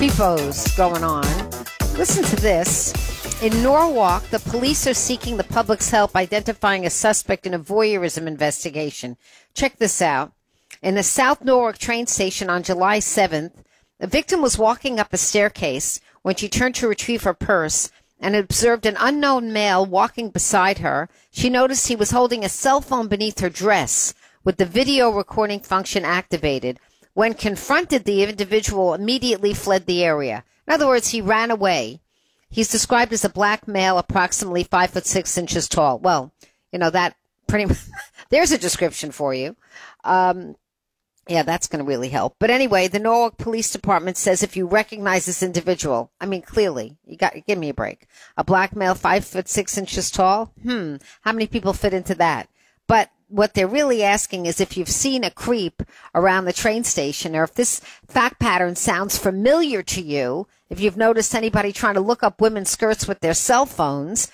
creepos going on. Listen to this. In Norwalk, the police are seeking the public's help identifying a suspect in a voyeurism investigation. Check this out. In the South Norwalk train station on July 7th, the victim was walking up a staircase when she turned to retrieve her purse and observed an unknown male walking beside her. She noticed he was holding a cell phone beneath her dress with the video recording function activated. When confronted, the individual immediately fled the area. In other words, he ran away. He's described as a black male, approximately 5'6" tall. Well, you know, that pretty much, there's a description for you. Yeah, that's going to really help. But anyway, the Norwalk Police Department says if you recognize this individual, I mean, clearly, give me a break. A black male, 5'6" tall. How many people fit into that? But what they're really asking is if you've seen a creep around the train station, or if this fact pattern sounds familiar to you, if you've noticed anybody trying to look up women's skirts with their cell phones,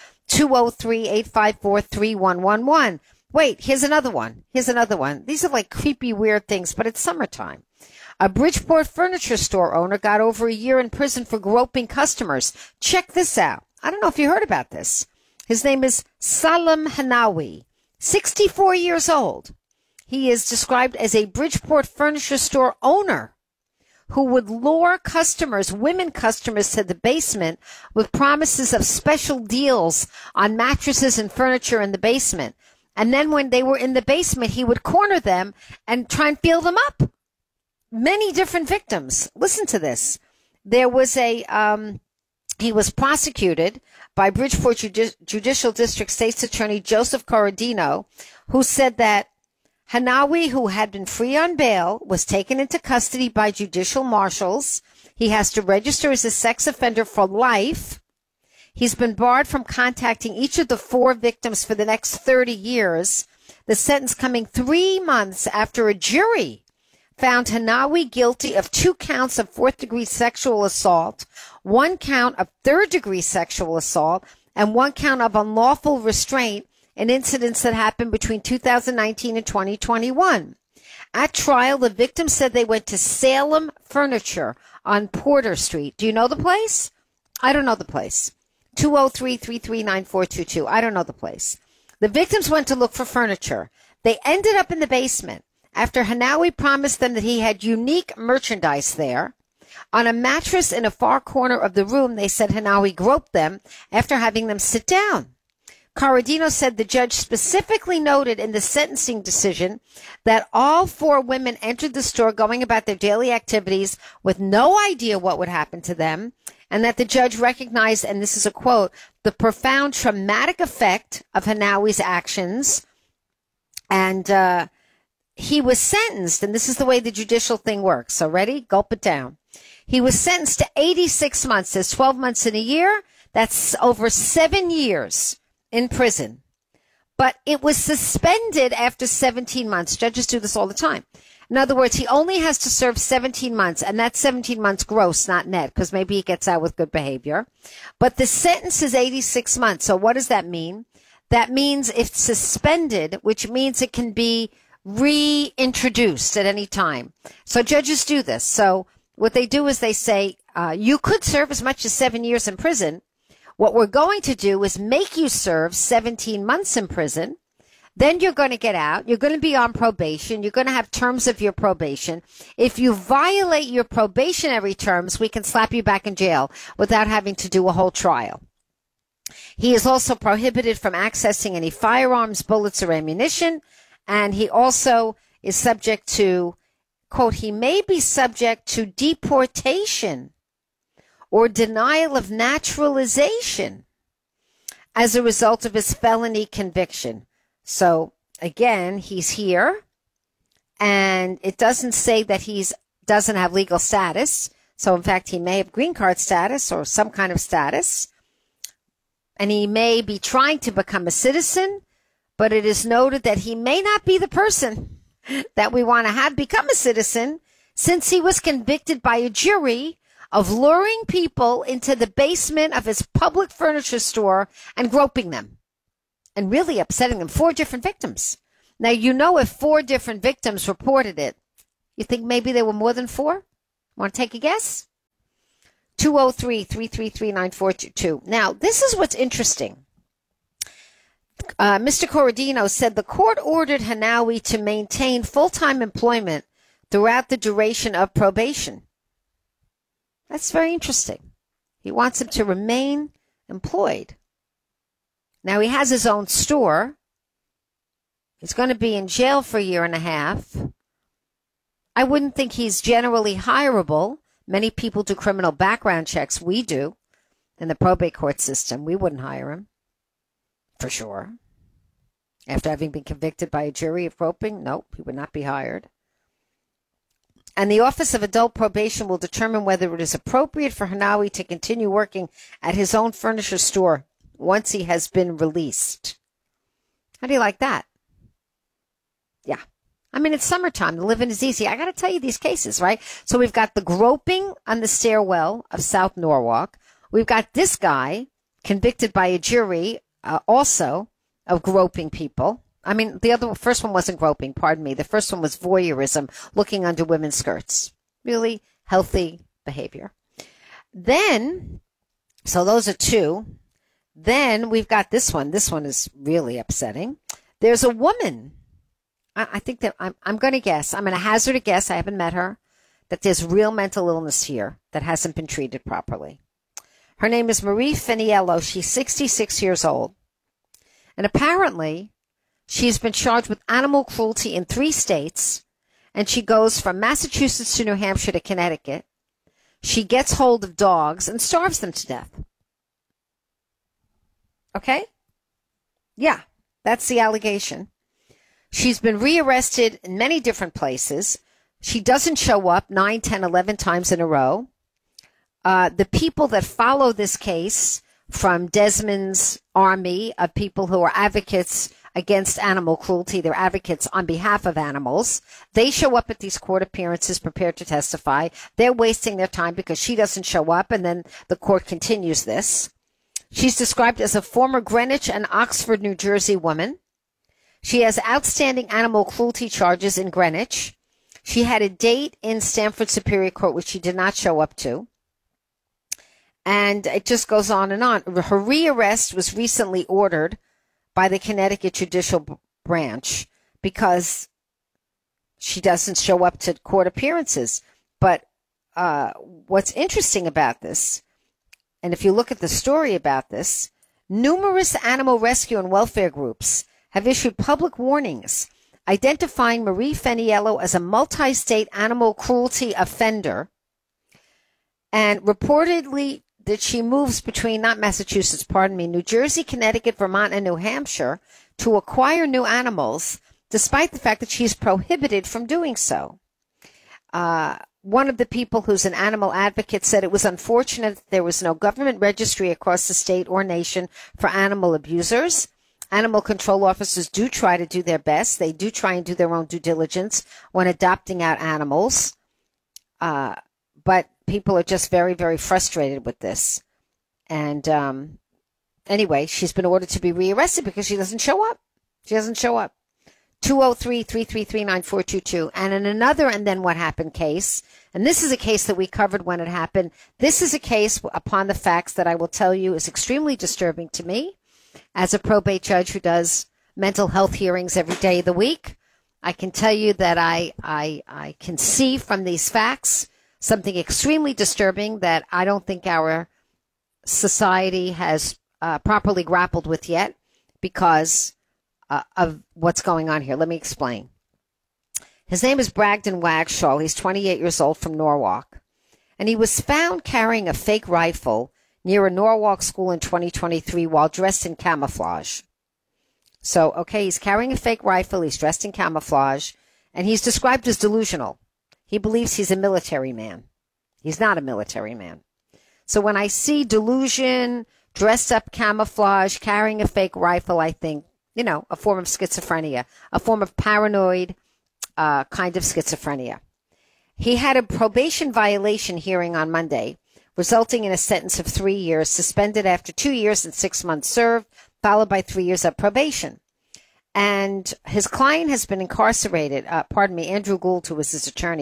203-854-3111. Wait, here's another one. These are like creepy, weird things, but it's summertime. A Bridgeport furniture store owner got over a year in prison for groping customers. Check this out. I don't know if you heard about this. His name is Salam Hanawi, 64 years old. He is described as a Bridgeport furniture store owner who would lure customers, women customers, to the basement with promises of special deals on mattresses and furniture in the basement. And then when they were in the basement, he would corner them and try and feel them up. Many different victims. Listen to this. There was he was prosecuted by Bridgeport Judicial District State's Attorney Joseph Corradino, who said that Hanawi, who had been free on bail, was taken into custody by judicial marshals. He has to register as a sex offender for life. He's been barred from contacting each of the 4 victims for the next 30 years. The sentence coming 3 months after a jury found Hanawi guilty of 2 counts of 4th-degree sexual assault, 1 count of 3rd-degree sexual assault, and 1 count of unlawful restraint in incidents that happened between 2019 and 2021. At trial, the victim said they went to Salem Furniture on Porter Street. Do you know the place? I don't know the place. 203-339-422. I don't know the place. The victims went to look for furniture. They ended up in the basement after Hanawi promised them that he had unique merchandise there. On a mattress in a far corner of the room, they said Hanawi groped them after having them sit down. Corradino said the judge specifically noted in the sentencing decision that all 4 women entered the store going about their daily activities with no idea what would happen to them, and that the judge recognized, and this is a quote, the profound traumatic effect of Hanawi's actions. And he was sentenced, and this is the way the judicial thing works. So ready? Gulp it down. He was sentenced to 86 months. There's 12 months in a year. That's over 7 years in prison. But it was suspended after 17 months. Judges do this all the time. In other words, he only has to serve 17 months, and that's 17 months gross, not net, because maybe he gets out with good behavior. But the sentence is 86 months. So what does that mean? That means it's suspended, which means it can be reintroduced at any time. So judges do this. So what they do is they say, you could serve as much as 7 years in prison. What we're going to do is make you serve 17 months in prison. Then you're going to get out. You're going to be on probation. You're going to have terms of your probation. If you violate your probationary terms, we can slap you back in jail without having to do a whole trial. He is also prohibited from accessing any firearms, bullets, or ammunition. And he also is subject to, quote, he may be subject to deportation or denial of naturalization as a result of his felony conviction. So, again, he's here, and it doesn't say that he doesn't have legal status. So, in fact, he may have green card status or some kind of status, and he may be trying to become a citizen, but it is noted that he may not be the person that we want to have become a citizen, since he was convicted by a jury of luring people into the basement of his public furniture store and groping them. And really upsetting them. 4 different victims. Now, you know, if 4 different victims reported it, you think maybe there were more than 4? Want to take a guess? 203-333-9422. Now, this is what's interesting. Mr. Corradino said the court ordered Hanawi to maintain full-time employment throughout the duration of probation. That's very interesting. He wants him to remain employed. Now, he has his own store. He's going to be in jail for a year and a half. I wouldn't think he's generally hireable. Many people do criminal background checks. We do in the probate court system. We wouldn't hire him, for sure. After having been convicted by a jury of groping, nope, he would not be hired. And the Office of Adult Probation will determine whether it is appropriate for Hanawi to continue working at his own furniture store once he has been released. How do you like that? Yeah. I mean, it's summertime. The living is easy. I got to tell you these cases, right? So we've got the groping on the stairwell of South Norwalk. We've got this guy convicted by a jury also of groping people. I mean, first one wasn't groping, pardon me. The first one was voyeurism, looking under women's skirts. Really healthy behavior. Then, so those are two. Then we've got this one. This one is really upsetting. There's a woman. I think that I'm going to guess. I'm going to hazard a guess. I haven't met her. That there's real mental illness here that hasn't been treated properly. Her name is Marie Feniello. She's 66 years old. And apparently, she's been charged with animal cruelty in 3 states. And she goes from Massachusetts to New Hampshire to Connecticut. She gets hold of dogs and starves them to death. Okay? Yeah, that's the allegation. She's been rearrested in many different places. She doesn't show up 9, 10, 11 times in a row. The people that follow this case from Desmond's army of people who are advocates against animal cruelty, they're advocates on behalf of animals. They show up at these court appearances prepared to testify. They're wasting their time because she doesn't show up, and then the court continues this. She's described as a former Greenwich and Oxford, New Jersey woman. She has outstanding animal cruelty charges in Greenwich. She had a date in Stamford Superior Court, which she did not show up to. And it just goes on and on. Her rearrest was recently ordered by the Connecticut Judicial Branch because she doesn't show up to court appearances. But what's interesting about this, and if you look at the story about this, numerous animal rescue and welfare groups have issued public warnings identifying Marie Feniello as a multi-state animal cruelty offender, and reportedly that she moves between, not Massachusetts, pardon me, New Jersey, Connecticut, Vermont, and New Hampshire to acquire new animals, despite the fact that she's prohibited from doing so. One of the people who's an animal advocate said it was unfortunate that there was no government registry across the state or nation for animal abusers. Animal control officers do try to do their best. They do try and do their own due diligence when adopting out animals. But people are just very, very frustrated with this. And anyway, she's been ordered to be rearrested because she doesn't show up. She doesn't show up. 203-333-9422. And in another And Then What Happened case, and this is a case that we covered when it happened. This is a case upon the facts that I will tell you is extremely disturbing to me. As a probate judge who does mental health hearings every day of the week, I can tell you that I can see from these facts something extremely disturbing that I don't think our society has properly grappled with yet because of what's going on here. Let me explain. His name is Bragdon Wagshall. He's 28 years old from Norwalk. And he was found carrying a fake rifle near a Norwalk school in 2023 while dressed in camouflage. So, okay, he's carrying a fake rifle, he's dressed in camouflage, and he's described as delusional. He believes he's a military man. He's not a military man. So when I see delusion, dressed up camouflage, carrying a fake rifle, I think, a form of schizophrenia, a form of paranoid kind of schizophrenia. He had a probation violation hearing on Monday, resulting in a sentence of 3 years, suspended after 2 years and 6 months served, followed by 3 years of probation. And his client has been incarcerated. Andrew Gould, who was his attorney,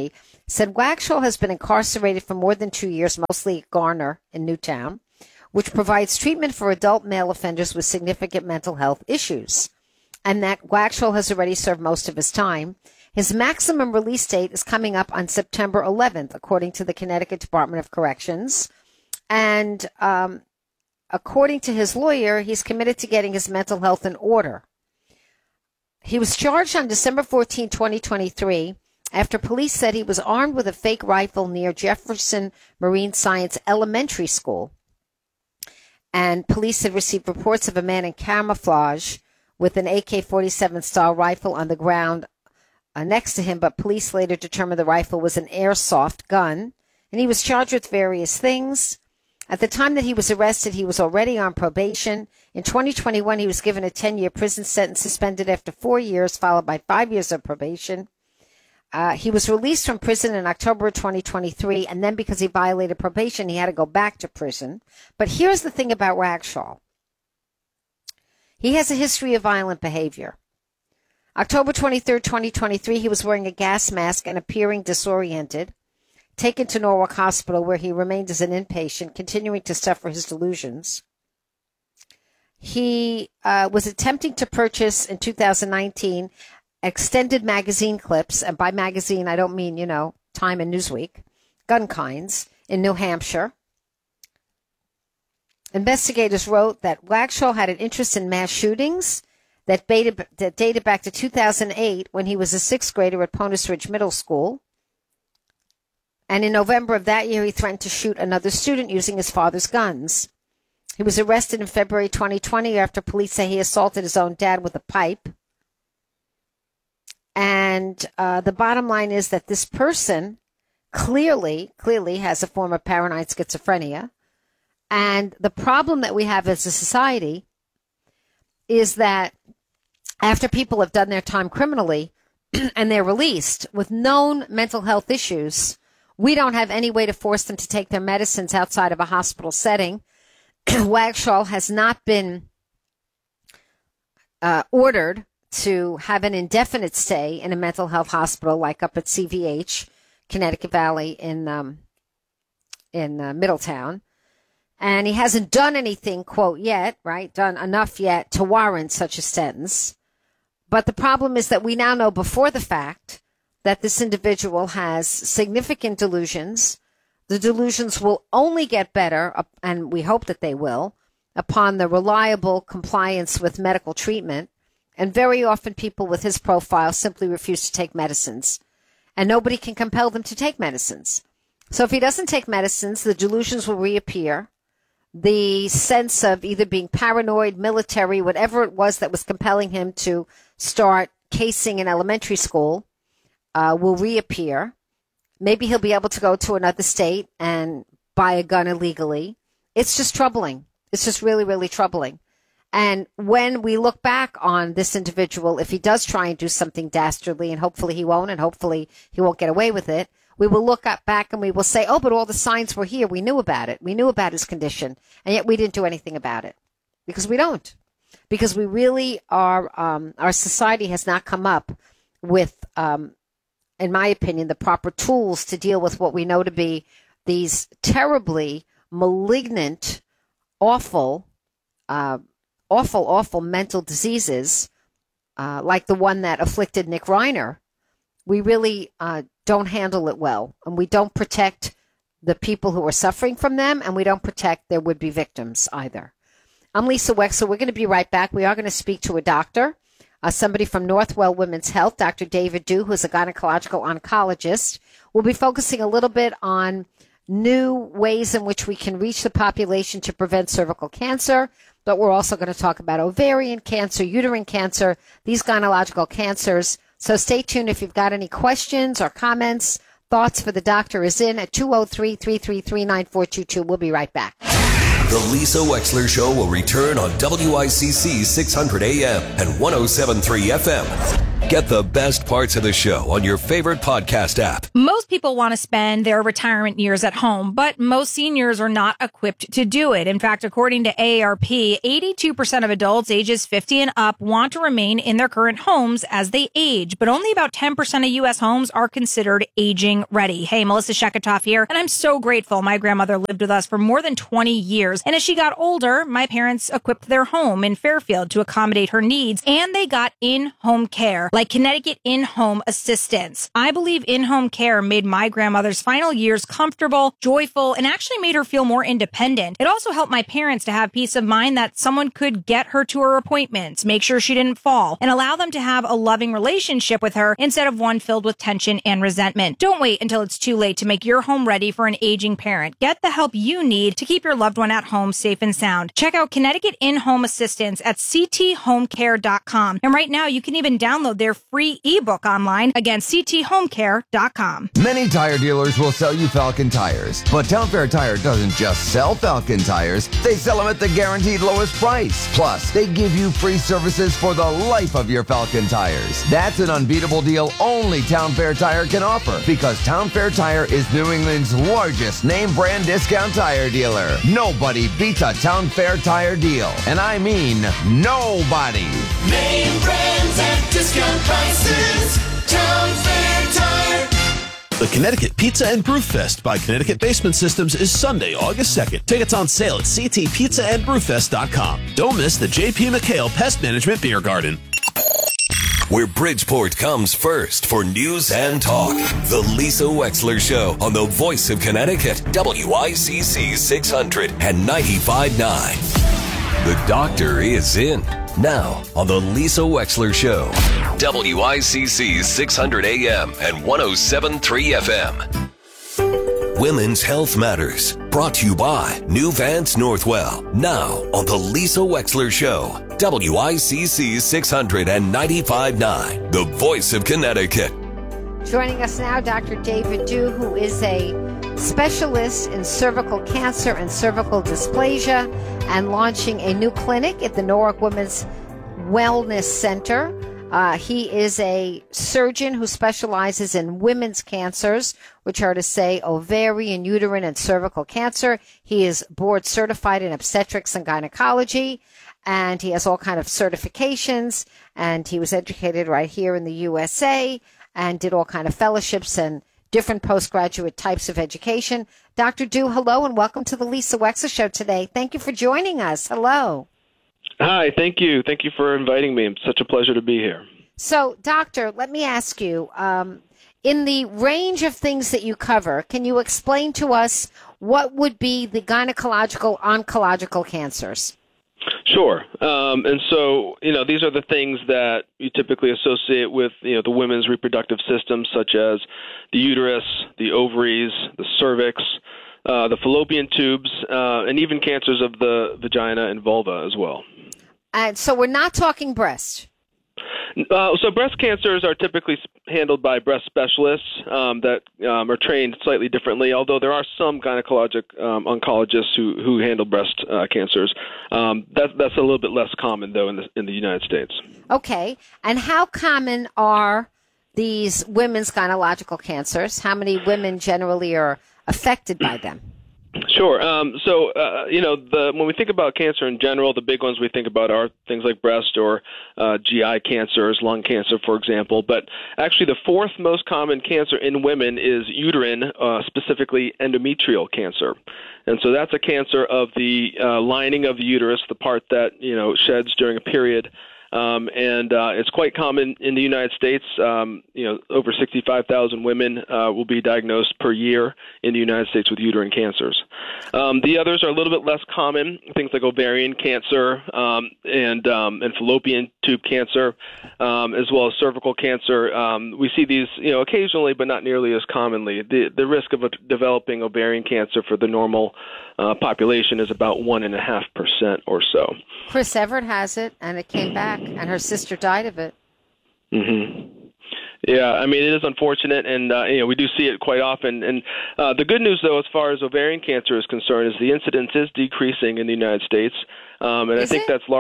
said Waxhaw has been incarcerated for more than 2 years, mostly at Garner in Newtown, which provides treatment for adult male offenders with significant mental health issues, and that Waxhaw has already served most of his time. His maximum release date is coming up on September 11th, according to the Connecticut Department of Corrections. And according to his lawyer, he's committed to getting his mental health in order. He was charged on December 14, 2023, after police said he was armed with a fake rifle near Jefferson Marine Science Elementary School. And police had received reports of a man in camouflage with an AK-47 style rifle on the ground next to him, but police later determined the rifle was an airsoft gun, and he was charged with various things. At the time that he was arrested, he was already on probation. In 2021, he was given a 10-year prison sentence, suspended after 4 years, followed by 5 years of probation. He was released from prison in October 2023, and then because he violated probation, he had to go back to prison. But here's the thing about Waxhaw. He has a history of violent behavior. October 23, 2023, he was wearing a gas mask and appearing disoriented, taken to Norwalk Hospital, where he remained as an inpatient, continuing to suffer his delusions. He was attempting to purchase in 2019 extended magazine clips, and by magazine I don't mean, Time and Newsweek, gun kinds, in New Hampshire. Investigators wrote that Waxhaw had an interest in mass shootings that dated back to 2008 when he was a sixth grader at Ponus Ridge Middle School. And in November of that year, he threatened to shoot another student using his father's guns. He was arrested in February 2020 after police say he assaulted his own dad with a pipe. And the bottom line is that this person clearly has a form of paranoid schizophrenia. And the problem that we have as a society is that after people have done their time criminally and they're released with known mental health issues, we don't have any way to force them to take their medicines outside of a hospital setting. Waxhaw has not been ordered to have an indefinite stay in a mental health hospital like up at CVH, Connecticut Valley in Middletown. And he hasn't done anything, quote, yet, right, done enough yet to warrant such a sentence. But the problem is that we now know before the fact that this individual has significant delusions. The delusions will only get better, and we hope that they will, upon the reliable compliance with medical treatment. And very often people with his profile simply refuse to take medicines. And nobody can compel them to take medicines. So if he doesn't take medicines, the delusions will reappear. The sense of either being paranoid, military, whatever it was that was compelling him to start casing in elementary school, will reappear. Maybe he'll be able to go to another state and buy a gun illegally. It's just troubling. It's just really, really troubling. And when we look back on this individual, if he does try and do something dastardly, and hopefully he won't, and hopefully he won't get away with it, we will look back and we will say, oh, but all the signs were here. We knew about it. We knew about his condition, and yet we didn't do anything about it. Because we don't. Because we really are, our society has not come up with, in my opinion, the proper tools to deal with what we know to be these terribly malignant, awful mental diseases, like the one that afflicted Nick Reiner. We really don't handle it well, and we don't protect the people who are suffering from them, and we don't protect their would-be victims either. I'm Lisa Wexler. We're going to be right back. We are going to speak to a doctor, somebody from Northwell Women's Health, Dr. David Dew, who's a gynecological oncologist. We'll be focusing a little bit on new ways in which we can reach the population to prevent cervical cancer, but we're also going to talk about ovarian cancer, uterine cancer, these gynecological cancers. So stay tuned if you've got any questions or comments. Thoughts for the Doctor is in at 203-333-9422. We'll be right back. The Lisa Wexler Show will return on WICC 600 AM and 107.3 FM. Get the best parts of the show on your favorite podcast app. Most people want to spend their retirement years at home, but most seniors are not equipped to do it. In fact, according to AARP, 82% of adults ages 50 and up want to remain in their current homes as they age, but only about 10% of U.S. homes are considered aging ready. Hey, Melissa Sheketoff here, and I'm so grateful my grandmother lived with us for more than 20 years. And as she got older, my parents equipped their home in Fairfield to accommodate her needs, and they got in-home care, like Connecticut In-Home Assistance. I believe in-home care made my grandmother's final years comfortable, joyful, and actually made her feel more independent. It also helped my parents to have peace of mind that someone could get her to her appointments, make sure she didn't fall, and allow them to have a loving relationship with her instead of one filled with tension and resentment. Don't wait until it's too late to make your home ready for an aging parent. Get the help you need to keep your loved one at home safe and sound. Check out Connecticut In-Home Assistance at cthomecare.com. And right now, you can even download their free ebook online. Again, cthomecare.com. Many tire dealers will sell you Falcon tires, but Town Fair Tire doesn't just sell Falcon tires, they sell them at the guaranteed lowest price. Plus, they give you free services for the life of your Falcon tires. That's an unbeatable deal only Town Fair Tire can offer, because Town Fair Tire is New England's largest name brand discount tire dealer. Nobody beats a Town Fair Tire deal, and I mean nobody. Name brands at discount prices. Town Fair Tire. The Connecticut Pizza and Brew Fest by Connecticut Basement Systems is Sunday, August 2nd. Tickets on sale at ctpizzaandbrewfest.com. Don't miss the J.P. McHale Pest Management Beer Garden. Where Bridgeport comes first for news and talk. The Lisa Wexler Show on the Voice of Connecticut, WICC 600 and 95.9. The doctor is in. Now on the Lisa Wexler Show, WICC 600 AM and 107.3 FM. Women's Health Matters, brought to you by New Vance Northwell. Now on the Lisa Wexler Show, WICC 600 and 95.9, the Voice of Connecticut. Joining us now, Dr. David Dew, who is a specialist in cervical cancer and cervical dysplasia, and launching a new clinic at the Norwalk Women's Wellness Center. He is a surgeon who specializes in women's cancers, which are to say ovarian, uterine, and cervical cancer. He is board certified in obstetrics and gynecology, and he has all kind of certifications, and he was educated right here in the USA and did all kind of fellowships and different postgraduate types of education. Dr. Dew, hello, and welcome to the Lisa Wexler Show today. Thank you for joining us. Hello. Hi, thank you. Thank you for inviting me. It's such a pleasure to be here. So, doctor, let me ask you, in the range of things that you cover, can you explain to us what would be the gynecological, oncological cancers? Sure. And so, these are the things that you typically associate with, the women's reproductive system, such as the uterus, the ovaries, the cervix, the fallopian tubes, and even cancers of the vagina and vulva as well. And so we're not talking breast. So breast cancers are typically handled by breast specialists that are trained slightly differently, although there are some gynecologic oncologists who handle breast cancers. That's a little bit less common, though, in the United States. Okay. And how common are these women's gynecological cancers? How many women generally are affected by them? Sure. When we think about cancer in general, the big ones we think about are things like breast or GI cancers, lung cancer, for example. But actually, the fourth most common cancer in women is uterine, specifically endometrial cancer. And so that's a cancer of the lining of the uterus, the part that, sheds during a period. And it's quite common in the United States. Over 65,000 women will be diagnosed per year in the United States with uterine cancers. The others are a little bit less common, things like ovarian cancer and fallopian tube cancer, as well as cervical cancer. We see these, occasionally, but not nearly as commonly. The risk of developing ovarian cancer for the normal population is about 1.5% or so. Chris Evert has it, and it came back, and her sister died of it. Mm-hmm. Yeah, it is unfortunate, and we do see it quite often. And the good news, though, as far as ovarian cancer is concerned, is the incidence is decreasing in the United States, and I think that's large.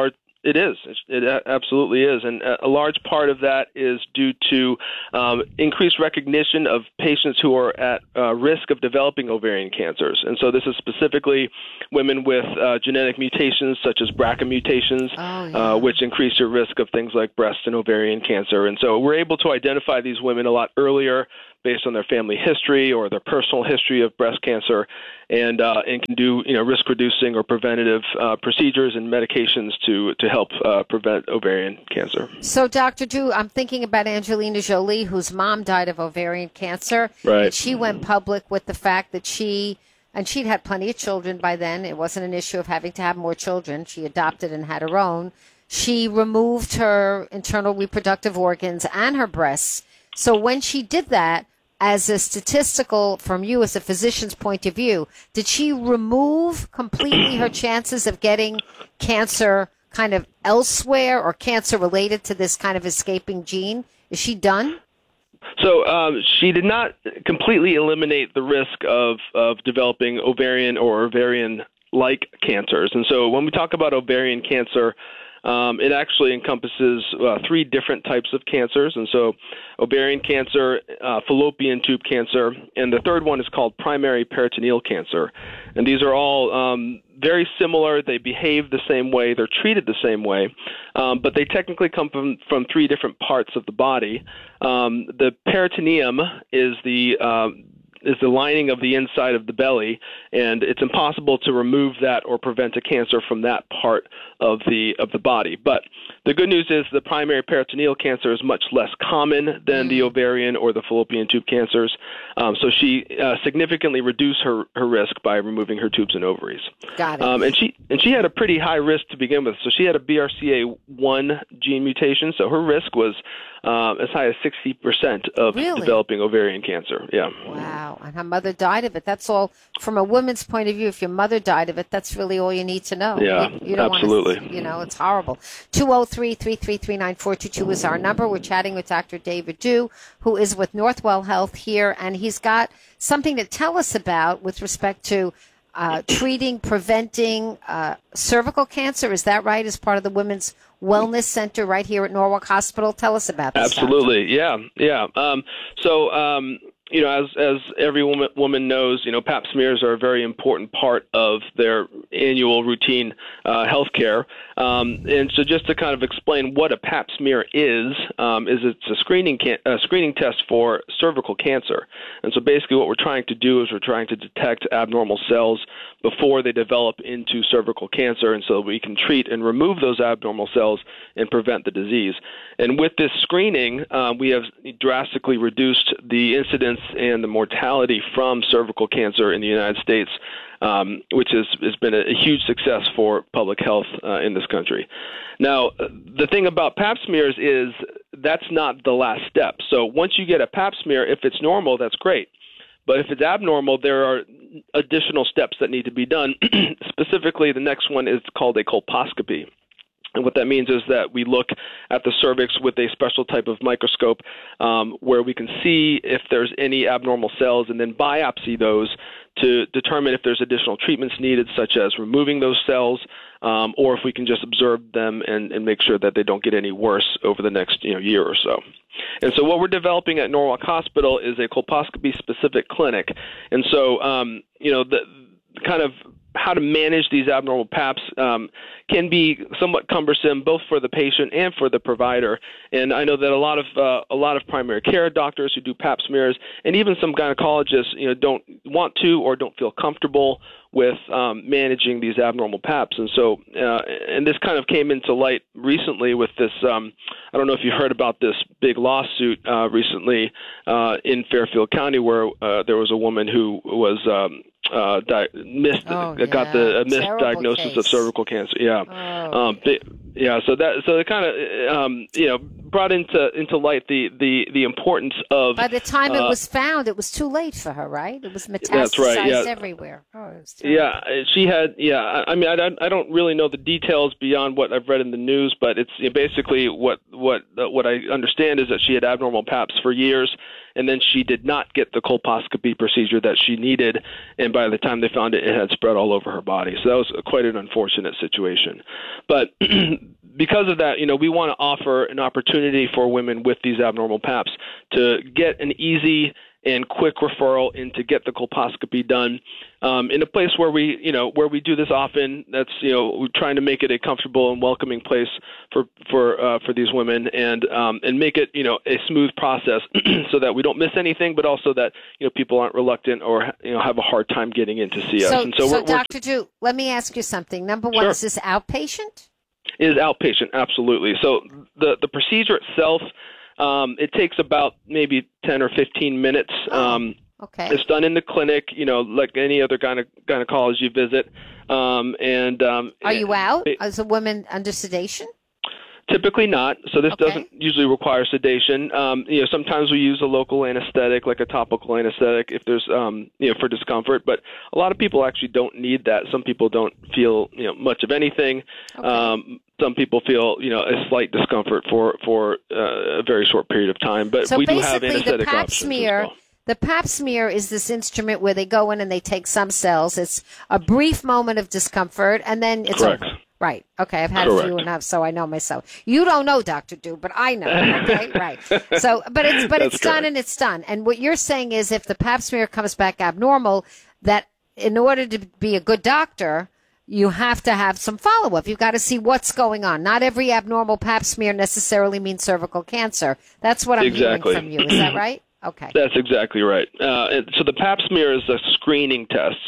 it is. It absolutely is. And a large part of that is due to increased recognition of patients who are at risk of developing ovarian cancers. And so this is specifically women with genetic mutations such as BRCA mutations, which increase your risk of things like breast and ovarian cancer. And so we're able to identify these women a lot earlier based on their family history or their personal history of breast cancer, and can do risk reducing or preventative procedures and medications to help prevent ovarian cancer. So, Dr. Drew, I'm thinking about Angelina Jolie, whose mom died of ovarian cancer. Right. And she went public with the fact that she'd had plenty of children by then. It wasn't an issue of having to have more children. She adopted and had her own. She removed her internal reproductive organs and her breasts. So when she did that, as a statistical, from you as a physician's point of view, did she remove completely her chances of getting cancer kind of elsewhere or cancer related to this kind of escaping gene? Is she done? So she did not completely eliminate the risk of developing ovarian or ovarian-like cancers. And so when we talk about ovarian cancer, it actually encompasses 3 different types of cancers. And so ovarian cancer, fallopian tube cancer, and the third one is called primary peritoneal cancer. And these are all very similar. They behave the same way. They're treated the same way. But they technically come from 3 different parts of the body. The peritoneum is the lining of the inside of the belly, and it's impossible to remove that or prevent a cancer from that part of the body. But the good news is the primary peritoneal cancer is much less common than the ovarian or the fallopian tube cancers. So she significantly reduced her risk by removing her tubes and ovaries. Got it. And she had a pretty high risk to begin with. So she had a BRCA1 gene mutation, so her risk was as high as 60% of developing ovarian cancer. Yeah. Wow. And her mother died of it. That's all, from a woman's point of view, if your mother died of it, that's really all you need to know. Yeah, you don't absolutely. It's horrible. 203-333-9422 is our number. We're chatting with Dr. David Dew, who is with Northwell Health here, and he's got something to tell us about with respect to treating, preventing cervical cancer. Is that right? As part of the Women's Wellness Center right here at Norwalk Hospital. Tell us about this. Absolutely. Doctor. Yeah. As every woman knows, pap smears are a very important part of their annual routine health care. And so just to kind of explain what a pap smear is it's a screening test for cervical cancer. And so basically what we're trying to do is we're trying to detect abnormal cells before they develop into cervical cancer, and so we can treat and remove those abnormal cells and prevent the disease. And with this screening, we have drastically reduced the incidence and the mortality from cervical cancer in the United States, which has been a huge success for public health in this country. Now, the thing about pap smears is that's not the last step. So once you get a pap smear, if it's normal, that's great. But if it's abnormal, there are additional steps that need to be done. Specifically, the next one is called a colposcopy. And what that means is that we look at the cervix with a special type of microscope where we can see if there's any abnormal cells and then biopsy those to determine if there's additional treatments needed, such as removing those cells, or if we can just observe them and make sure that they don't get any worse over the next year or so. And so what we're developing at Norwalk Hospital is a colposcopy-specific clinic. And so, the kind of how to manage these abnormal paps can be somewhat cumbersome, both for the patient and for the provider. And I know that a lot of primary care doctors who do pap smears, and even some gynecologists, don't want to or don't feel comfortable with managing these abnormal paps. And so, and this kind of came into light recently with this. I don't know if you heard about this big lawsuit recently in Fairfield County, where there was a woman who was got the misdiagnosis of cervical cancer. Yeah. So it kind of brought into light the importance of. By the time it was found, it was too late for her, right? It was metastasized that's right, yeah. everywhere. Oh, it was terrible. Yeah, she had. Yeah, I mean, I don't really know the details beyond what I've read in the news, but it's basically what I understand is that she had abnormal paps for years. and then she did not get the colposcopy procedure that she needed, and by the time they found it, it had spread all over her body. So that was quite an unfortunate situation. But because of that, we want to offer an opportunity for women with these abnormal PAPs to get an easy and quick referral in to get the colposcopy done in a place where we do this often. That's we're trying to make it a comfortable and welcoming place for these women, and make it a smooth process so that we don't miss anything, but also that people aren't reluctant or have a hard time getting in to see us. And so Dr. Drew, let me ask you something. Number one, Sure. Is this outpatient? It is outpatient, absolutely. So the procedure itself, it takes about maybe 10 or 15 minutes. Okay. It's done in the clinic, like any other gynecology visit. Are you out as a woman under sedation? Typically not. So this Okay. doesn't usually require sedation. Sometimes we use a local anesthetic, like a topical anesthetic, if there's, for discomfort. But a lot of people actually don't need that. Some people don't feel, much of anything. Okay. Some people feel, a slight discomfort for a very short period of time. But So we do have basically, the anesthetic Pap options smear. as well. The Pap smear is this instrument where they go in and they take some cells. It's a brief moment of discomfort, and then it's Correct. over. Right. Okay. I've had a Correct. few enough, so I know myself. You don't know, Dr. Du, but I know. Okay. Right. So, but it's That's done correct. and it's done. And what you're saying is, if the Pap smear comes back abnormal, that in order to be a good doctor, you have to have some follow-up. You've got to see what's going on. Not every abnormal Pap smear necessarily means cervical cancer. That's what I'm Exactly. hearing from you. Is that right? Okay. That's exactly right. So the Pap smear is a screening test.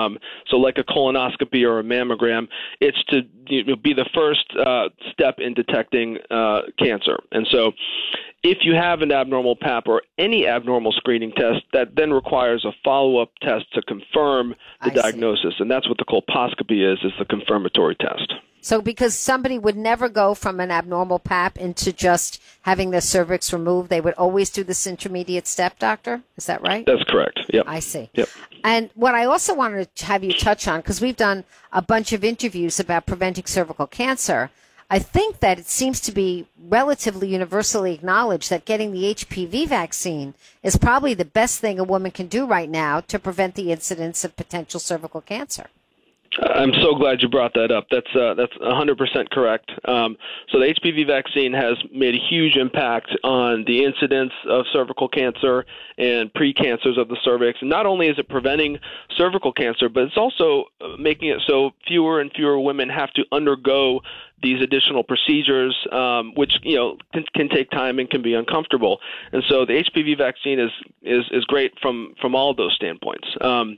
So like a colonoscopy or a mammogram, it's to be the first step in detecting cancer. And so if you have an abnormal Pap or any abnormal screening test, that then requires a follow-up test to confirm the I see. diagnosis. And that's what the colposcopy is the confirmatory test. So because somebody would never go from an abnormal Pap into just having their cervix removed, they would always do this intermediate step, doctor? Is that right? That's correct. Yep. I see. Yep. And what I also wanted to have you touch on, because we've done a bunch of interviews about preventing cervical cancer, I think that it seems to be relatively universally acknowledged that getting the HPV vaccine is probably the best thing a woman can do right now to prevent the incidence of potential cervical cancer. I'm so glad you brought that up. That's 100% correct. So the HPV vaccine has made a huge impact on the incidence of cervical cancer and precancers of the cervix. And not only is it preventing cervical cancer, but it's also making it so fewer and fewer women have to undergo these additional procedures, which can take time and can be uncomfortable. And so the HPV vaccine is great from all of those standpoints.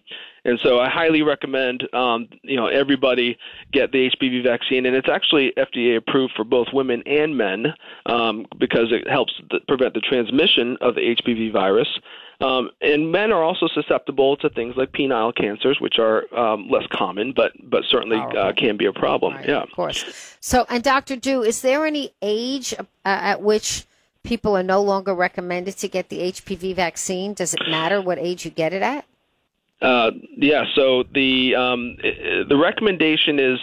And so I highly recommend everybody get the HPV vaccine, and it's actually FDA approved for both women and men because it helps prevent the transmission of the HPV virus. And men are also susceptible to things like penile cancers, which are less common, but certainly can be a problem. Right, Yeah, of course. So, and Dr. Du, is there any age at which people are no longer recommended to get the HPV vaccine? Does it matter what age you get it at? Yeah. So the recommendation is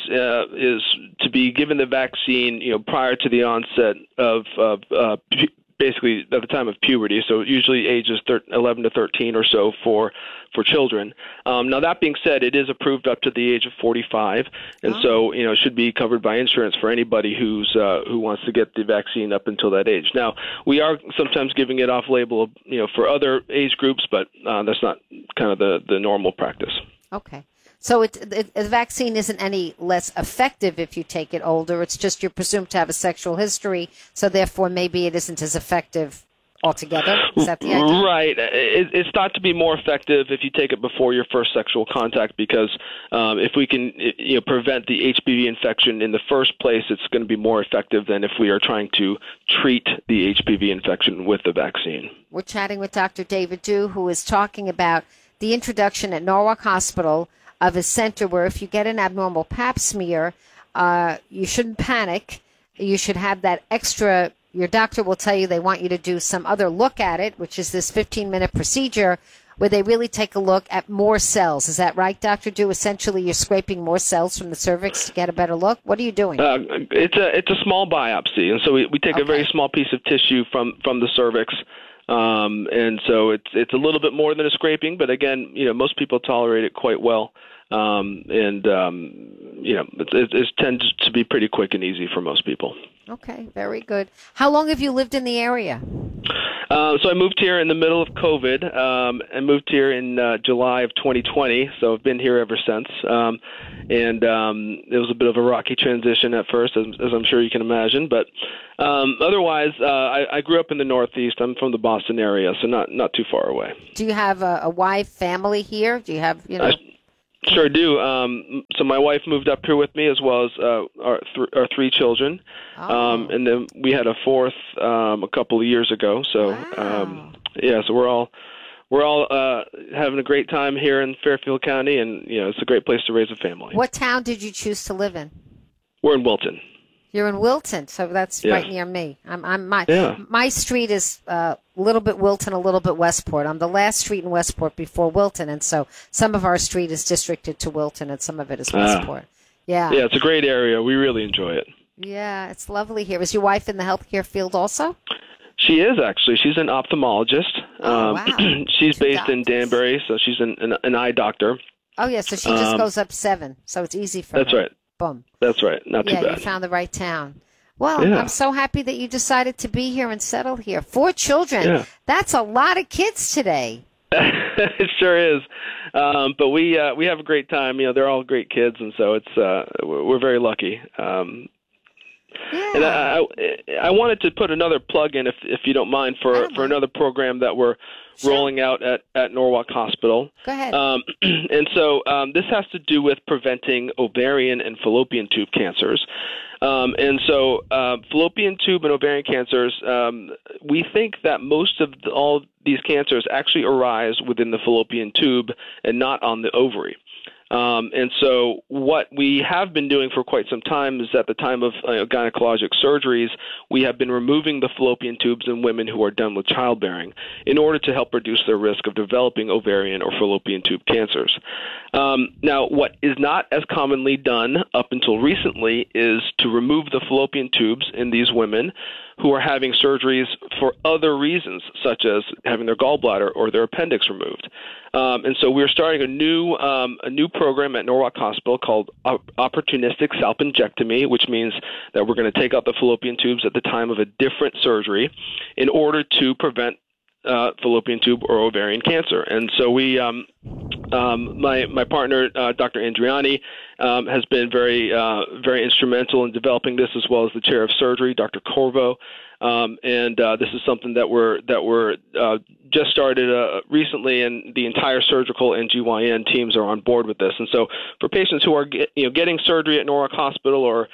to be given the vaccine, prior to the onset of basically at the time of puberty. So usually ages 11 to 13 or so for children. Now that being said, it is approved up to the age of 45, and so it should be covered by insurance for anybody who wants to get the vaccine up until that age. Now we are sometimes giving it off label, for other age groups, but that's not kind of the normal practice. Okay. So the vaccine isn't any less effective if you take it older. It's just you're presumed to have a sexual history, so therefore maybe it isn't as effective altogether. Is that the idea? Right. It's thought to be more effective if you take it before your first sexual contact because if we can prevent the HPV infection in the first place, it's going to be more effective than if we are trying to treat the HPV infection with the vaccine. We're chatting with Dr. David Du, who is talking about the introduction at Norwalk Hospital of a center where if you get an abnormal Pap smear, you shouldn't panic. You should have that extra. Your doctor will tell you they want you to do some other look at it, which is this 15-minute procedure where they really take a look at more cells. Is that right, Dr. Du? Essentially, you're scraping more cells from the cervix to get a better look. What are you doing? It's a small biopsy, and so we take a very small piece of tissue from the cervix. And so it's a little bit more than a scraping, but again, most people tolerate it quite well. It tends to be pretty quick and easy for most people. Okay, very good. How long have you lived in the area? So I moved here in the middle of COVID. I moved here in July of 2020, so I've been here ever since. It was a bit of a rocky transition at first, as I'm sure you can imagine. But otherwise, I grew up in the Northeast. I'm from the Boston area, so not too far away. Do you have a wife, family here? Do you have, I sure do. So my wife moved up here with me, as well as our three children. Oh. And then we had a fourth a couple of years ago. So Wow. so we're all having a great time here in Fairfield County, and it's a great place to raise a family. What town did you choose to live in? We're in Wilton. You're in Wilton, so that's right near me. Yeah. My street is a little bit Wilton, a little bit Westport. I'm the last street in Westport before Wilton, and so some of our street is districted to Wilton, and some of it is Westport. Yeah. Yeah, it's a great area. We really enjoy it. Yeah, it's lovely here. Is your wife in the healthcare field also? She is, actually. She's an ophthalmologist. Oh, wow. She's Two based in doctors. Danbury, so she's an eye doctor. Oh, yeah, so she just goes up 7, so it's easy for That's her. right. Boom. That's right. Not too Yeah, you bad. found the right town. Well, Yeah. I'm so happy that you decided to be here and settle here. 4 children. Yeah. That's a lot of kids today. It sure is. But we have a great time. They're all great kids, and so we're very lucky. And I wanted to put another plug in, if you don't mind, for another program that we're rolling out at Norwalk Hospital. Go ahead. And so this has to do with preventing ovarian and fallopian tube cancers. And so fallopian tube and ovarian cancers, we think that most of all these cancers actually arise within the fallopian tube and not on the ovary. And so what we have been doing for quite some time is, at the time of gynecologic surgeries, we have been removing the fallopian tubes in women who are done with childbearing in order to help reduce their risk of developing ovarian or fallopian tube cancers. Now, what is not as commonly done up until recently is to remove the fallopian tubes in these women who are having surgeries for other reasons, such as having their gallbladder or their appendix removed. And so we're starting a new program at Norwalk Hospital called opportunistic salpingectomy, which means that we're going to take out the fallopian tubes at the time of a different surgery in order to prevent fallopian tube or ovarian cancer. And so we, my partner, Dr. Andriani, has been very instrumental in developing this, as well as the chair of surgery, Dr. Corvo. And this is something that we're just started recently, and the entire surgical and GYN teams are on board with this. And so for patients who are getting surgery at Norwalk Hospital, or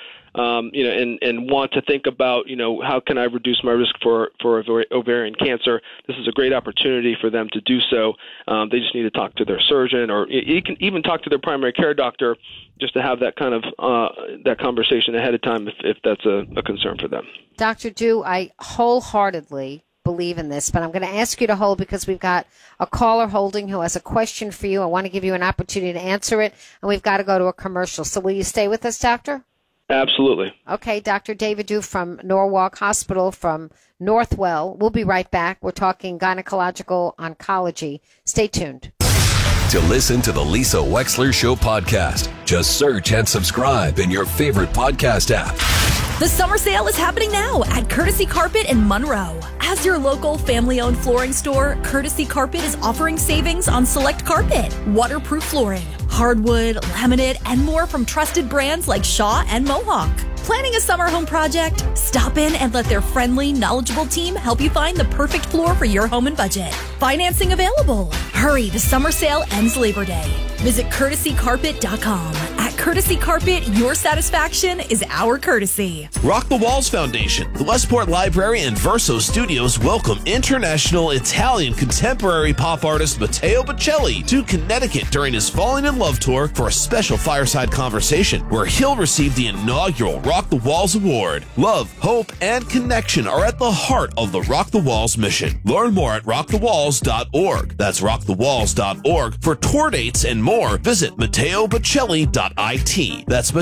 and want to think about, how can I reduce my risk for ovarian cancer, this is a great opportunity for them to do so. They just need to talk to their surgeon, or you can even talk to their primary care doctor, just to have that kind of that conversation ahead of time if that's a concern for them. Dr. Du, I wholeheartedly believe in this, but I'm going to ask you to hold, because we've got a caller holding who has a question for you. I want to give you an opportunity to answer it, and we've got to go to a commercial. So will you stay with us, Doctor? Absolutely. Okay, Dr. David Du from Norwalk Hospital from Northwell. We'll be right back. We're talking gynecological oncology. Stay tuned. To listen to the Lisa Wexler Show podcast, just search and subscribe in your favorite podcast app. The summer sale is happening now at Courtesy Carpet in Monroe. As your local family-owned flooring store, Courtesy Carpet is offering savings on select carpet, waterproof flooring, hardwood, laminate, and more from trusted brands like Shaw and Mohawk. Planning a summer home project? Stop in and let their friendly, knowledgeable team help you find the perfect floor for your home and budget. Financing available. Hurry, the summer sale ends Labor Day. Visit CourtesyCarpet.com. At Courtesy Carpet, your satisfaction is our courtesy. Rock the Walls Foundation, the Westport Library, and Verso Studios welcome international Italian contemporary pop artist Matteo Bocelli to Connecticut during his Falling in Love tour for a special fireside conversation where he'll receive the inaugural Rock the Walls Award. Love, hope, and connection are at the heart of the Rock the Walls mission. Learn more at rockthewalls.org. That's rockthewalls.org. For tour dates and more, visit MatteoBocelli.it. That's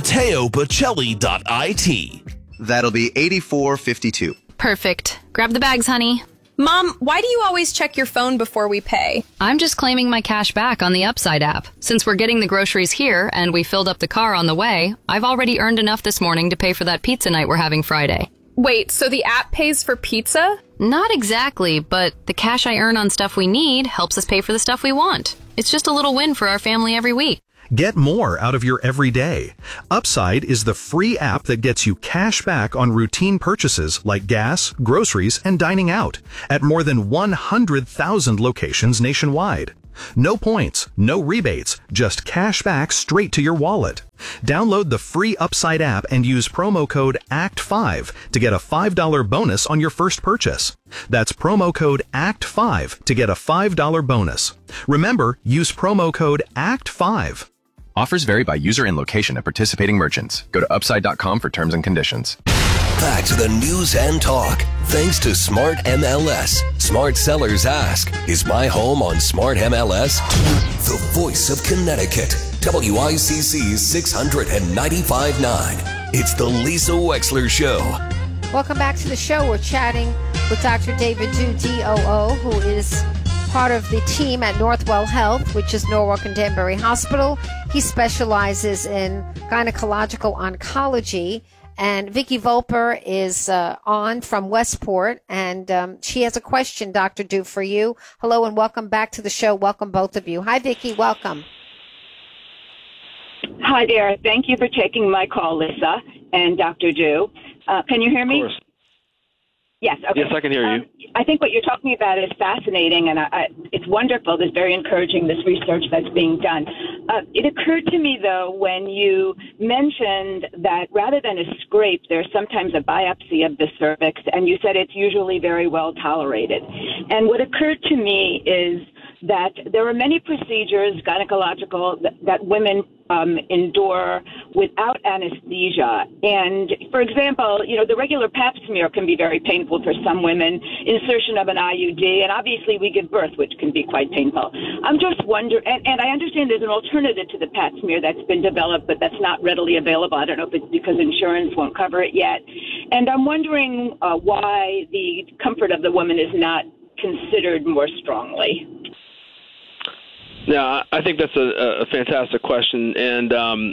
MatteoBocelli.it. That'll be $84.52. Perfect. Grab the bags, honey. Mom, why do you always check your phone before we pay? I'm just claiming my cash back on the Upside app. Since we're getting the groceries here and we filled up the car on the way, I've already earned enough this morning to pay for that pizza night we're having Friday. Wait, so the app pays for pizza? Not exactly, but the cash I earn on stuff we need helps us pay for the stuff we want. It's just a little win for our family every week. Get more out of your everyday. Upside is the free app that gets you cash back on routine purchases like gas, groceries, and dining out at more than 100,000 locations nationwide. No points, no rebates, just cash back straight to your wallet. Download the free Upside app and use promo code ACT5 to get a $5 bonus on your first purchase. That's promo code ACT5 to get a $5 bonus. Remember, use promo code ACT5. Offers vary by user and location at participating merchants. Go to upside.com for terms and conditions. Back to the news and talk. Thanks to Smart MLS. Smart sellers ask, is my home on Smart MLS? The voice of Connecticut. WICC 695.9. It's the Lisa Wexler Show. Welcome back to the show. We're chatting with Dr. David Du, DOO, who is part of the team at Northwell Health, which is Norwalk and Danbury Hospital. He specializes in gynecological oncology. And Vicki Volper is on from Westport, and she has a question, Dr. Du, for you. Hello and welcome back to the show. Welcome, both of you. Hi, Vicki. Welcome. Hi there. Thank you for taking my call, Lisa and Dr. Du. Can you hear me? Of course. Yes. Okay. Yes, I can hear you. I think what you're talking about is fascinating, and it's wonderful. It's very encouraging, this research that's being done. It occurred to me, though, when you mentioned that rather than a scrape, there's sometimes a biopsy of the cervix, and you said it's usually very well tolerated. And what occurred to me is that there are many procedures, gynecological, that women endure without anesthesia. And, for example, the regular pap smear can be very painful for some women, insertion of an IUD, and obviously we give birth, which can be quite painful. I'm just wondering, and I understand there's an alternative to the pap smear that's been developed, but that's not readily available. I don't know if it's because insurance won't cover it yet. And I'm wondering why the comfort of the woman is not considered more strongly. Yeah, I think that's a fantastic question, and I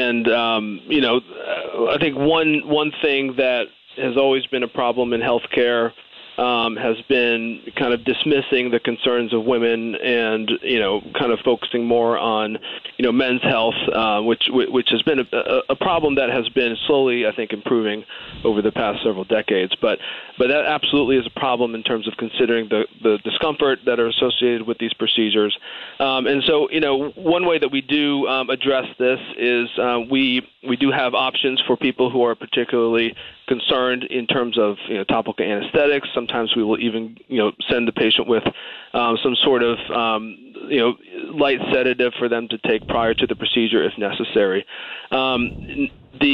think one thing that has always been a problem in healthcare has been kind of dismissing the concerns of women and kind of focusing more on men's health, which has been a problem that has been slowly, I think, improving over the past several decades. But that absolutely is a problem in terms of considering the discomfort that are associated with these procedures. And so, one way that we do address this is we do have options for people who are particularly concerned in terms of topical anesthetics. Sometimes we will even send the patient with some sort of light sedative for them to take prior to the procedure if necessary. In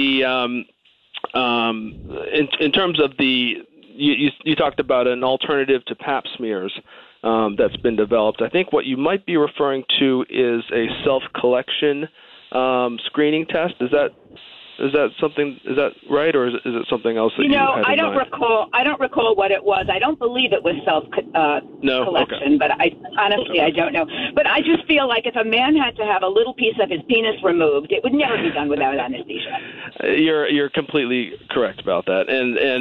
terms of you talked about an alternative to pap smears that's been developed. I think what you might be referring to is a self-collection screening test. Is that something? Is that right, or is it something else that you had in I don't mind? recall. I don't recall what it was. I don't believe it was collection, okay. but I don't know. But I just feel like if a man had to have a little piece of his penis removed, it would never be done without anesthesia. You're completely correct about that, and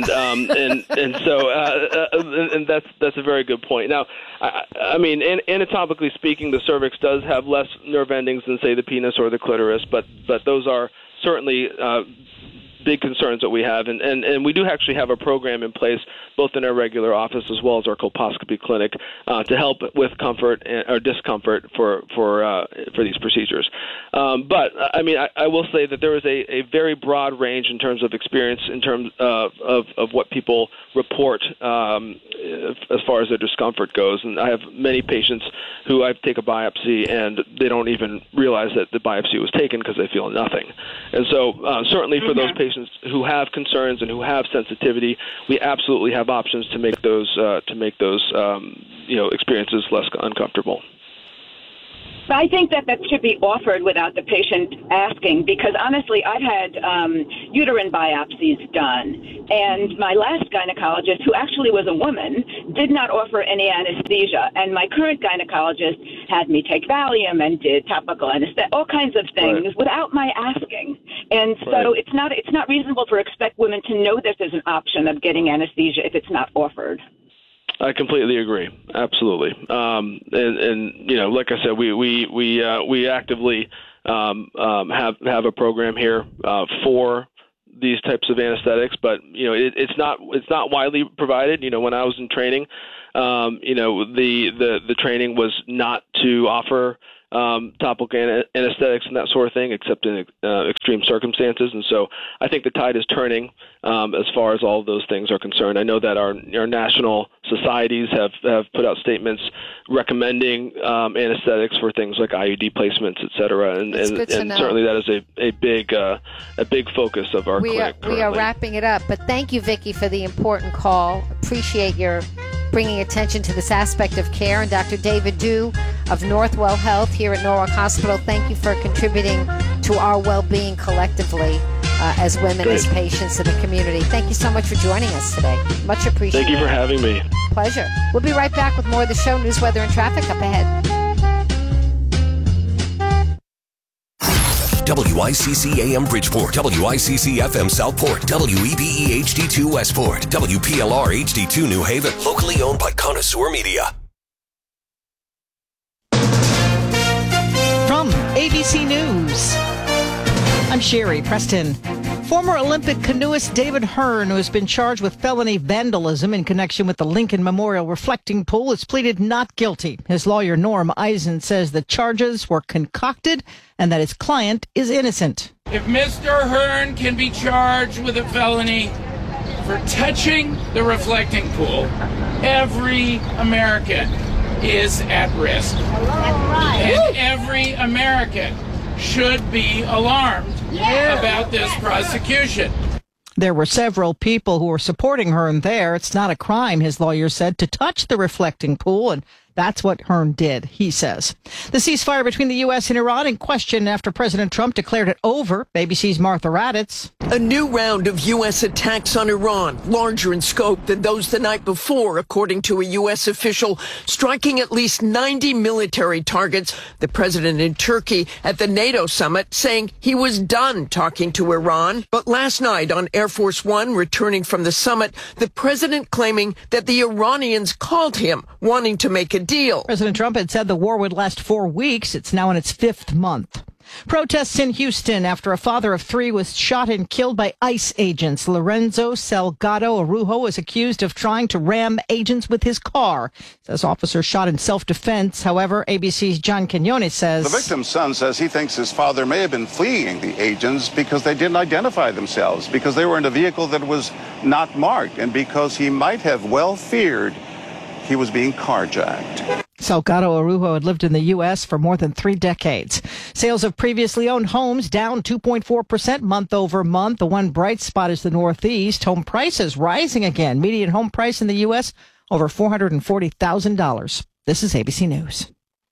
that's a very good point. Now, I mean, anatomically speaking, the cervix does have less nerve endings than, say, the penis or the clitoris, but those are certainly big concerns that we have, and we do actually have a program in place both in our regular office as well as our colposcopy clinic to help with comfort or discomfort for these procedures. But I mean, I will say that there is a very broad range in terms of experience in terms of what people report as far as their discomfort goes. And I have many patients who I take a biopsy and they don't even realize that the biopsy was taken because they feel nothing. And so certainly for those patients who have concerns and who have sensitivity, we absolutely have options to make those experiences less uncomfortable. So I think that should be offered without the patient asking, because honestly, I've had uterine biopsies done, and my last gynecologist, who actually was a woman, did not offer any anesthesia, and my current gynecologist had me take Valium and did topical anesthesia, all kinds of things without my asking. And so it's not reasonable to expect women to know this is an option of getting anesthesia if it's not offered. I completely agree. Absolutely. And you know, like I said, we actively have a program here for these types of anesthetics, but you know, it's not widely provided. You know, when I was in training, you know, the training was not to offer topical anesthetics and that sort of thing, except in extreme circumstances. And so I think the tide is turning as far as all of those things are concerned. I know that our national societies have put out statements recommending anesthetics for things like IUD placements, et cetera. And certainly that is a big focus of our clinic currently. We are wrapping it up, but thank you, Vicki, for the important call. Appreciate your bringing attention to this aspect of care. And Dr. David Dew of Northwell Health here at Norwalk Hospital, thank you for contributing to our well-being collectively as women, as patients in the community. Thank you so much for joining us today. Much appreciated. Thank you for having me. Pleasure. We'll be right back with more of the show, news, weather, and traffic up ahead. WICC AM Bridgeport, WICC FM Southport, WEBE HD2 Westport, WPLR HD2 New Haven, locally owned by Connoisseur Media. From ABC News, I'm Sherry Preston. Former Olympic canoeist David Hearn, who has been charged with felony vandalism in connection with the Lincoln Memorial reflecting pool, has pleaded not guilty. His lawyer, Norm Eisen, says the charges were concocted and that his client is innocent. If Mr. Hearn can be charged with a felony for touching the reflecting pool, every American is at risk. And every American should be alarmed about this prosecution. There were several people who were supporting Hearn there. It's not a crime, his lawyer said, to touch the reflecting pool, and that's what Hearn did, he says. The ceasefire between the U.S. and Iran in question after President Trump declared it over. ABC's Martha Raddatz. A new round of U.S. attacks on Iran, larger in scope than those the night before, according to a U.S. official, striking at least 90 military targets. The president in Turkey at the NATO summit saying he was done talking to Iran. But last night on Air Force One, returning from the summit, the president claiming that the Iranians called him, wanting to make a deal. President Trump had said the war would last 4 weeks. It's now in its 5th month. Protests in Houston after a father of 3 was shot and killed by ICE agents. Lorenzo Salgado Arujo is accused of trying to ram agents with his car. Says officers shot in self-defense. However, ABC's John Quinones says the victim's son says he thinks his father may have been fleeing the agents because they didn't identify themselves, because they were in a vehicle that was not marked, and because he might have well feared he was being carjacked. Salgado Arujo had lived in the U.S. for more than 3 decades. Sales of previously owned homes down 2.4% month over month. The one bright spot is the Northeast. Home prices rising again. Median home price in the U.S. over $440,000. This is ABC News.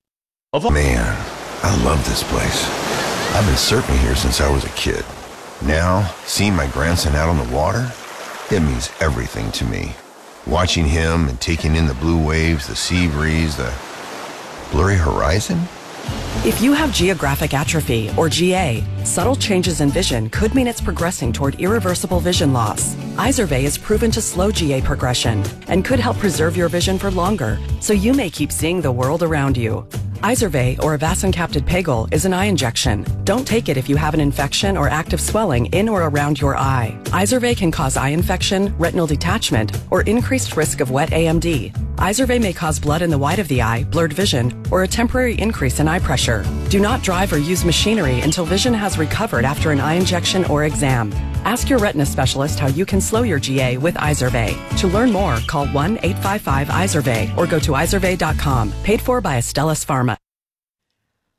Man, I love this place. I've been surfing here since I was a kid. Now, seeing my grandson out on the water, it means everything to me. Watching him and taking in the blue waves, the sea breeze, the blurry horizon. If you have geographic atrophy, or GA, subtle changes in vision could mean it's progressing toward irreversible vision loss. Izervay is proven to slow GA progression and could help preserve your vision for longer, so you may keep seeing the world around you. Izervay, or avacincaptad pegol, is an eye injection. Don't take it if you have an infection or active swelling in or around your eye. Izervay can cause eye infection, retinal detachment, or increased risk of wet AMD. Izervay may cause blood in the white of the eye, blurred vision, or a temporary increase in eye pressure. Do not drive or use machinery until vision has recovered after an eye injection or exam. Ask your retina specialist how you can slow your GA with Izervay. To learn more, call 1-855-IZERVAY or go to izervay.com. Paid for by Astellas Pharma.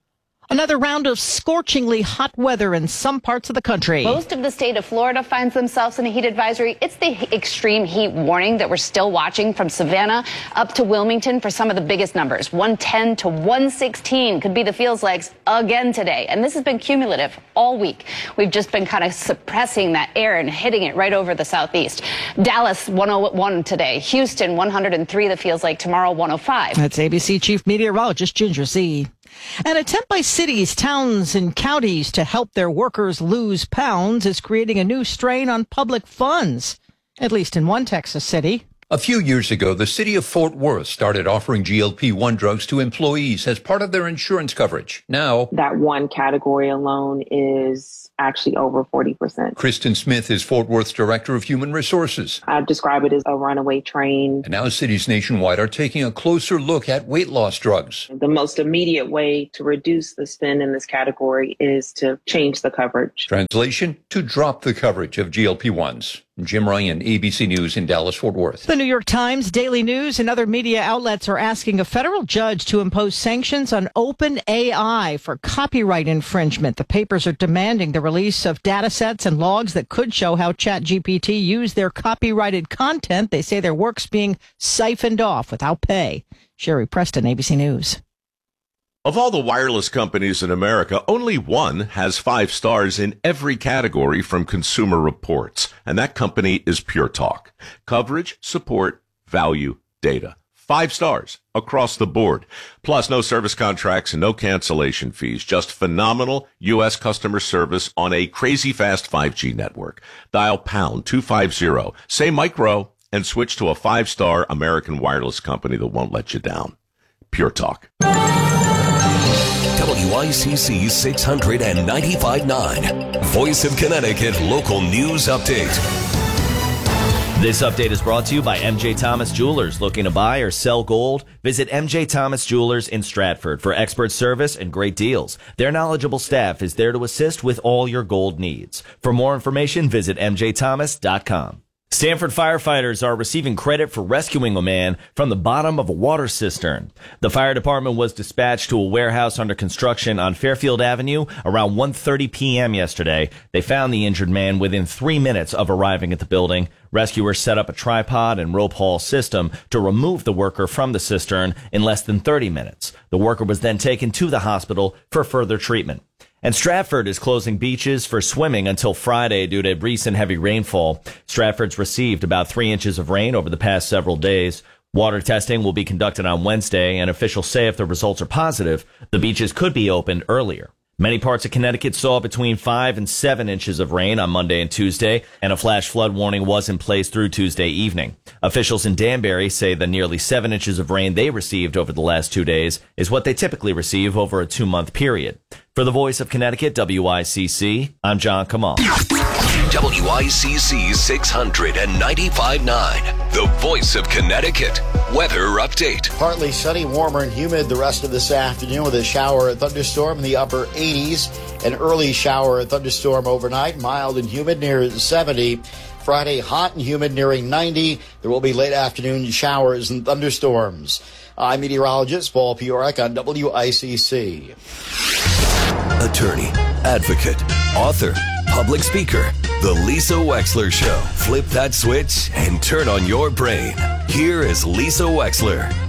Another round of scorchingly hot weather in some parts of the country. Most of the state of Florida finds themselves in a heat advisory. It's the extreme heat warning that we're still watching from Savannah up to Wilmington for some of the biggest numbers. 110 to 116 could be the feels likes again today. And this has been cumulative all week. We've just been kind of suppressing that air and hitting it right over the southeast. Dallas 101 today. Houston 103 the feels like tomorrow 105. That's ABC Chief Meteorologist Ginger Z. An attempt by cities, towns, and counties to help their workers lose pounds is creating a new strain on public funds, at least in one Texas city. A few years ago, the city of Fort Worth started offering GLP-1 drugs to employees as part of their insurance coverage. Now, that one category alone is actually over 40%. Kristen Smith is Fort Worth's Director of Human Resources. I describe it as a runaway train. And now cities nationwide are taking a closer look at weight loss drugs. The most immediate way to reduce the spend in this category is to change the coverage. Translation, to drop the coverage of GLP-1s. Jim Ryan, ABC News in Dallas, Fort Worth. The New York Times, Daily News, and other media outlets are asking a federal judge to impose sanctions on OpenAI for copyright infringement. The papers are demanding the release of data sets and logs that could show how ChatGPT used their copyrighted content. They say their work's being siphoned off without pay. Sherry Preston, ABC News. Of all the wireless companies in America, only one has 5 stars in every category from Consumer Reports, and that company is Pure Talk. Coverage, support, value, data. 5 stars across the board. Plus, no service contracts and no cancellation fees. Just phenomenal U.S. customer service on a crazy fast 5G network. Dial pound 250, say micro, and switch to a 5-star American wireless company that won't let you down. Pure Talk. WICC 695.9. Voice of Connecticut Local News Update. This update is brought to you by MJ Thomas Jewelers. Looking to buy or sell gold? Visit MJ Thomas Jewelers in Stratford for expert service and great deals. Their knowledgeable staff is there to assist with all your gold needs. For more information, visit mjthomas.com. Stanford firefighters are receiving credit for rescuing a man from the bottom of a water cistern. The fire department was dispatched to a warehouse under construction on Fairfield Avenue around 1:30 p.m. yesterday. They found the injured man within 3 minutes of arriving at the building. Rescuers set up a tripod and rope haul system to remove the worker from the cistern in less than 30 minutes. The worker was then taken to the hospital for further treatment. And Stratford is closing beaches for swimming until Friday due to recent heavy rainfall. Stratford's received about 3 inches of rain over the past several days. Water testing will be conducted on Wednesday, and officials say if the results are positive, the beaches could be opened earlier. Many parts of Connecticut saw between 5 and 7 inches of rain on Monday and Tuesday, and a flash flood warning was in place through Tuesday evening. Officials in Danbury say the nearly 7 inches of rain they received over the last 2 days is what they typically receive over a 2-month period. For the Voice of Connecticut, WICC, I'm John Kamal. WICC 695.9, the Voice of Connecticut. Weather update. Partly sunny, warmer and humid the rest of this afternoon with a shower and thunderstorm in the upper 80s. An early shower and thunderstorm overnight, mild and humid near 70. Friday, hot and humid nearing 90. There will be late afternoon showers and thunderstorms. I'm meteorologist Paul Piorek on WICC. Attorney, advocate, author, public speaker. The Lisa Wexler Show. Flip that switch and turn on your brain. Here is Lisa Wexler.